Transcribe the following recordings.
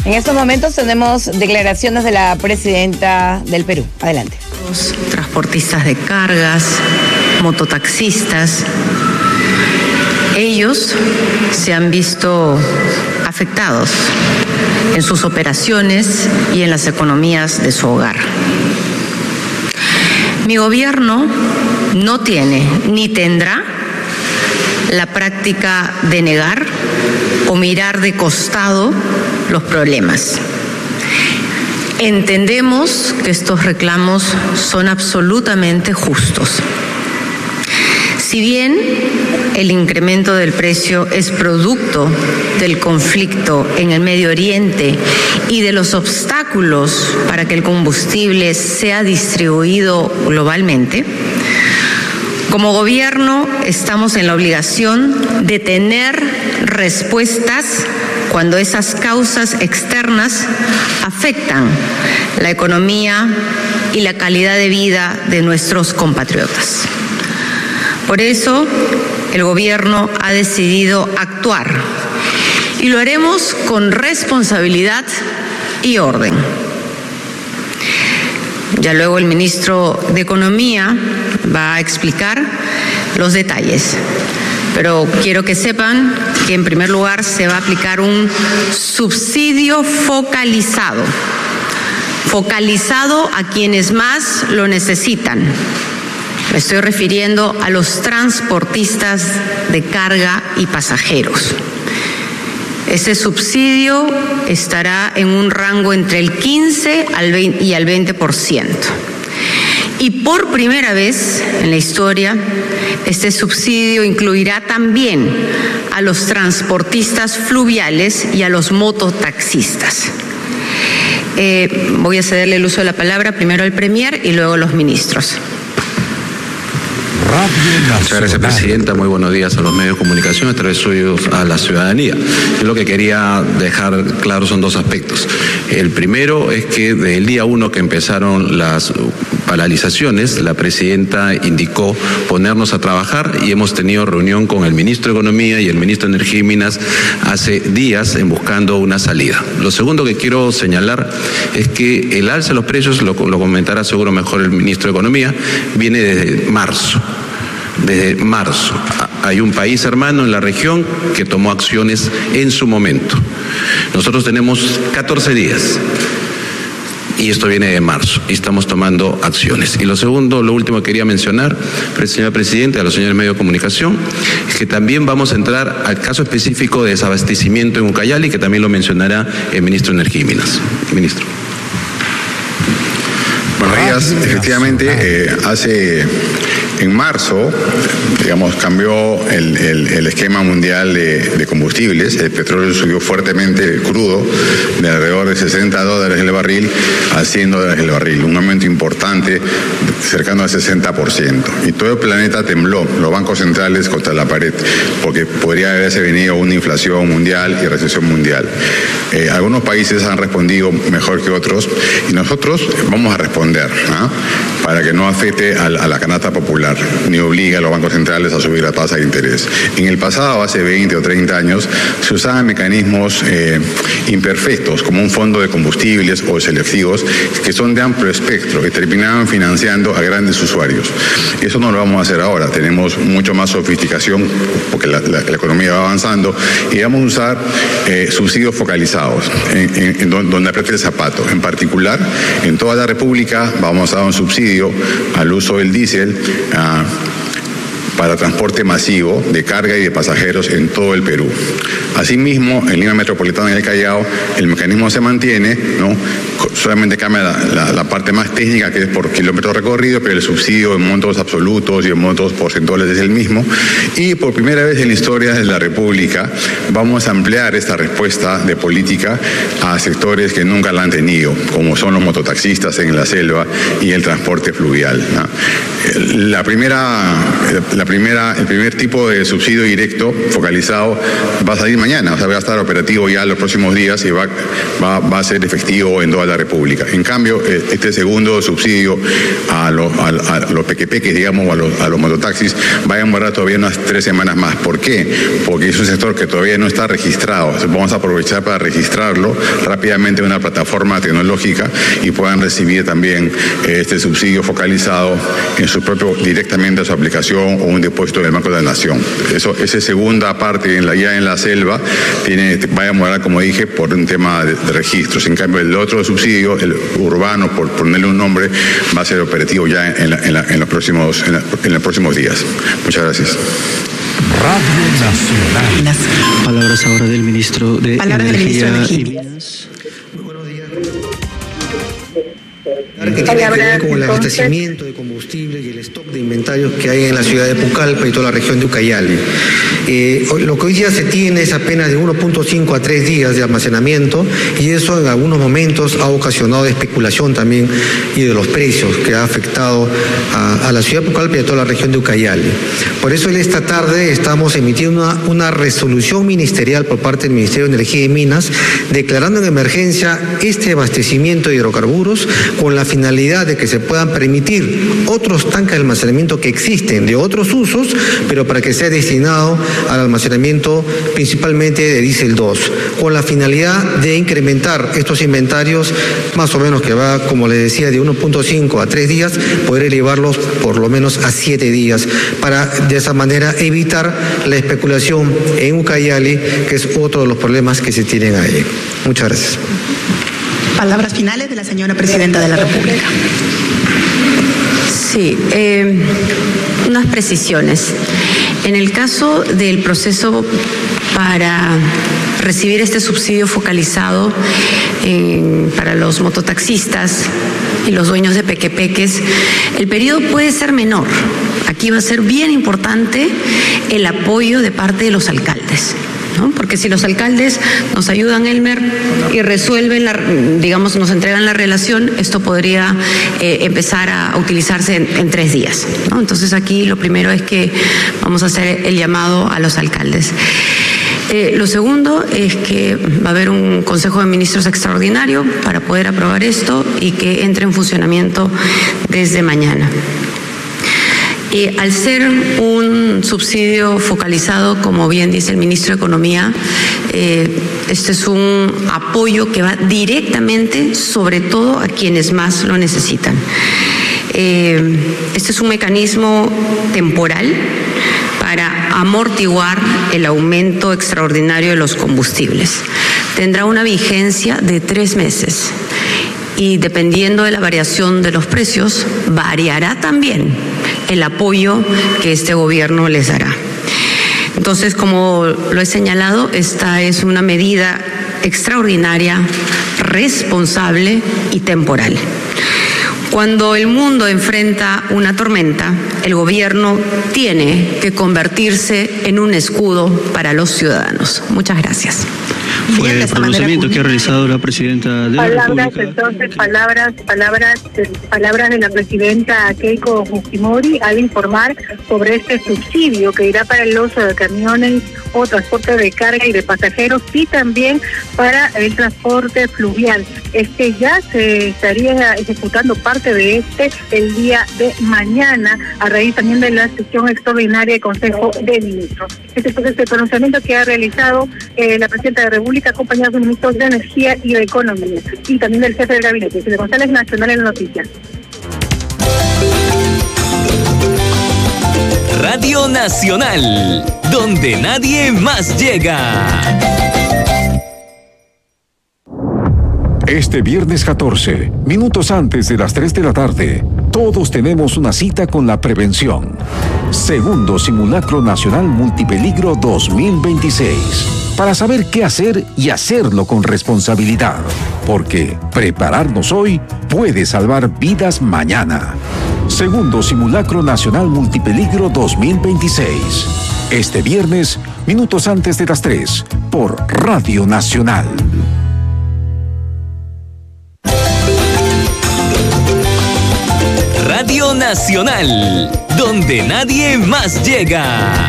En estos momentos tenemos declaraciones de la presidenta del Perú. Adelante. Los transportistas de cargas, mototaxistas, ellos se han visto afectados en sus operaciones y en las economías de su hogar. Mi gobierno no tiene ni tendrá la práctica de negar o mirar de costado los problemas. Entendemos que estos reclamos son absolutamente justos. Si bien el incremento del precio es producto del conflicto en el Medio Oriente y de los obstáculos para que el combustible sea distribuido globalmente, como gobierno estamos en la obligación de tener respuestas cuando esas causas externas afectan la economía y la calidad de vida de nuestros compatriotas. Por eso, el gobierno ha decidido actuar y lo haremos con responsabilidad y orden. Ya luego el ministro de Economía va a explicar los detalles. Pero quiero que sepan que en primer lugar se va a aplicar un subsidio focalizado a quienes más lo necesitan. Me estoy refiriendo a los transportistas de carga y pasajeros. Ese subsidio estará en un rango entre el 15 y al 20%. Y por primera vez en la historia, este subsidio incluirá también a los transportistas fluviales y a los mototaxistas. Voy a cederle el uso de la palabra primero al Premier y luego a los ministros. Muchas gracias, presidenta. Muy buenos días a los medios de comunicación, a través suyos a la ciudadanía. Yo lo que quería dejar claro son dos aspectos. El primero es que desde el día 1 que empezaron las paralizaciones, la presidenta indicó ponernos a trabajar y hemos tenido reunión con el ministro de Economía y el ministro de Energía y Minas hace días en buscando una salida. Lo segundo que quiero señalar es que el alza de los precios, lo comentará seguro mejor el ministro de Economía, viene desde marzo. Desde marzo hay un país hermano en la región que tomó acciones en su momento. Nosotros tenemos 14 días y esto viene de marzo y estamos tomando acciones. Y lo segundo, lo último que quería mencionar, señor presidente, a los señores medios de comunicación, es que también vamos a entrar al caso específico de desabastecimiento en Ucayali, que también lo mencionará el ministro de Energía y Minas. Ministro. Buenos días. Efectivamente, en marzo, digamos, cambió el esquema mundial de combustibles. El petróleo subió fuertemente, el crudo, de alrededor de $60 el barril a $100 el barril. Un aumento importante, cercano al 60%. Y todo el planeta tembló, los bancos centrales contra la pared, porque podría haberse venido una inflación mundial y recesión mundial. Algunos países han respondido mejor que otros y nosotros vamos a responder, ¿no? Para que no afecte a la canasta popular, ni obligue a los bancos centrales a subir la tasa de interés. En el pasado, hace 20 o 30 años, se usaban mecanismos imperfectos, como un fondo de combustibles o selectivos, que son de amplio espectro, que terminaban financiando a grandes usuarios. Eso no lo vamos a hacer ahora. Tenemos mucho más sofisticación, porque la economía va avanzando, y vamos a usar subsidios focalizados, en donde apriete el zapato. En particular, en toda la República vamos a dar un subsidio al uso del diésel para transporte masivo de carga y de pasajeros en todo el Perú. Asimismo, en Lima Metropolitana y el Callao, el mecanismo se mantiene, ¿no? Solamente cambia la parte más técnica, que es por kilómetro recorrido, pero el subsidio en montos absolutos y en montos porcentuales es el mismo. Y por primera vez en la historia de la República vamos a ampliar esta respuesta de política a sectores que nunca la han tenido, como son los mototaxistas en la selva y el transporte fluvial, ¿no? La primera el primer tipo de subsidio directo focalizado va a salir mañana, o sea, va a estar operativo ya en los próximos días y va a ser efectivo en toda la República. En cambio, este segundo subsidio a los pequepeques, digamos, o a los mototaxis, va a demorar todavía unas 3 semanas más. ¿Por qué? Porque es un sector que todavía no está registrado. Vamos a aprovechar para registrarlo rápidamente en una plataforma tecnológica y puedan recibir también este subsidio focalizado directamente a su aplicación o un depósito del Banco de la Nación. Esa segunda parte ya en la selva va a demorar, como dije, por un tema de registros. En cambio, el otro subsidio, el urbano, por ponerle un nombre, va a ser operativo ya en los próximos días. Muchas gracias. Radio Nacional. Palabras ahora del ministro de Energía y Minas. Que tiene que ver con el abastecimiento de combustible y el stock de inventarios que hay en la ciudad de Pucallpa y toda la región de Ucayali. Lo que hoy día se tiene es apenas de 1.5 a 3 días de almacenamiento, y eso en algunos momentos ha ocasionado especulación también y de los precios, que ha afectado a la ciudad de Pucallpa y a toda la región de Ucayali. Por eso esta tarde estamos emitiendo una resolución ministerial por parte del Ministerio de Energía y Minas, declarando en emergencia este abastecimiento de hidrocarburos con la finalidad de que se puedan permitir otros tanques de almacenamiento que existen de otros usos, pero para que sea destinado al almacenamiento principalmente de diésel 2, con la finalidad de incrementar estos inventarios, más o menos que va, como les decía, de 1.5 a 3 días, poder elevarlos por lo menos a 7 días, para de esa manera evitar la especulación en Ucayali, que es otro de los problemas que se tienen ahí. Muchas gracias. Palabras finales de la señora Presidenta de la República. Sí, unas precisiones. En el caso del proceso para recibir este subsidio focalizado para los mototaxistas y los dueños de pequepeques, el periodo puede ser menor. Aquí va a ser bien importante el apoyo de parte de los alcaldes, ¿no? Porque si los alcaldes nos ayudan, Elmer, y resuelven, nos entregan la relación, esto podría empezar a utilizarse en 3 días, ¿no? Entonces aquí lo primero es que vamos a hacer el llamado a los alcaldes. Lo segundo es que va a haber un Consejo de Ministros extraordinario para poder aprobar esto y que entre en funcionamiento desde mañana. Al ser un subsidio focalizado, como bien dice el ministro de Economía, este es un apoyo que va directamente, sobre todo, a quienes más lo necesitan. Este es un mecanismo temporal para amortiguar el aumento extraordinario de los combustibles. Tendrá una vigencia de 3 meses. Y dependiendo de la variación de los precios, variará también el apoyo que este gobierno les dará. Entonces, como lo he señalado, esta es una medida extraordinaria, responsable y temporal. Cuando el mundo enfrenta una tormenta, el gobierno tiene que convertirse en un escudo para los ciudadanos. Muchas gracias. Fue el pronunciamiento que ha realizado la Presidenta de la República. Entonces, palabras de la Presidenta Keiko Fujimori al informar sobre este subsidio que irá para los camiones o transporte de carga y de pasajeros, y también para el transporte fluvial. Ya se estaría ejecutando parte de el día de mañana, a raíz también de la sesión extraordinaria del Consejo de Ministros. Este es el pronunciamiento que ha realizado la Presidenta de la República, acompañada de los ministros de Energía y de Economía, y también del jefe del gabinete, José González, Nacional en Noticias. Radio Nacional, donde nadie más llega. Este viernes 14, minutos antes de las 3 de la tarde, todos tenemos una cita con la prevención. Segundo Simulacro Nacional Multipeligro 2026. Para saber qué hacer y hacerlo con responsabilidad. Porque prepararnos hoy puede salvar vidas mañana. Segundo Simulacro Nacional Multipeligro 2026. Este viernes, minutos antes de las 3, por Radio Nacional. Radio Nacional, donde nadie más llega.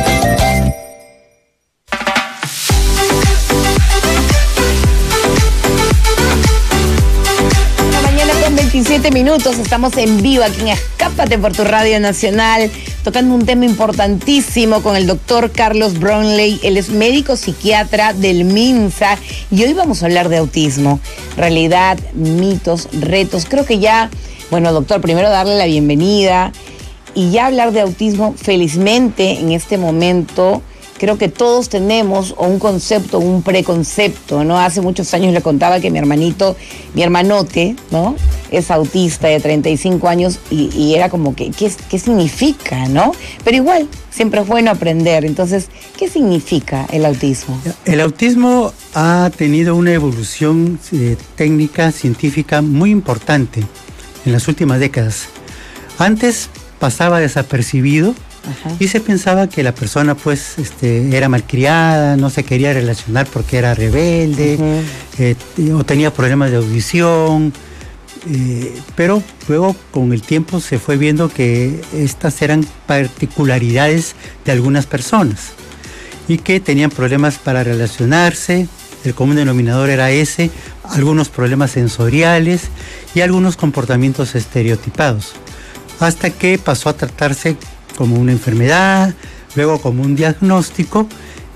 La mañana con 27 minutos, estamos en vivo aquí en Escápate por tu Radio Nacional, tocando un tema importantísimo con el doctor Carlos Brownlee. Él es médico psiquiatra del MINSA y hoy vamos a hablar de autismo, realidad, mitos, retos. Creo que ya, bueno, doctor, primero darle la bienvenida y ya hablar de autismo. Felizmente en este momento creo que todos tenemos o un concepto, un preconcepto, ¿no? Hace muchos años le contaba que mi hermanote, ¿no? Es autista de 35 años y era como que, ¿qué significa, no? Pero igual, siempre es bueno aprender. Entonces, ¿qué significa el autismo? El autismo ha tenido una evolución técnica, científica muy importante en las últimas décadas. Antes pasaba desapercibido. Ajá. Y se pensaba que la persona pues era malcriada, no se quería relacionar porque era rebelde, o tenía problemas de audición, pero luego con el tiempo se fue viendo que estas eran particularidades de algunas personas y que tenían problemas para relacionarse. El común denominador era ese, algunos problemas sensoriales y algunos comportamientos estereotipados, hasta que pasó a tratarse como una enfermedad, luego como un diagnóstico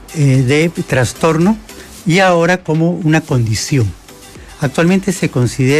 de trastorno y ahora como una condición. Actualmente se considera